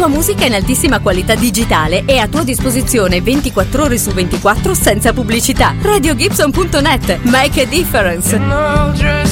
tua musica in altissima qualità digitale e a tua disposizione 24 ore su 24 senza pubblicità. RadioGibson.net. Make a difference.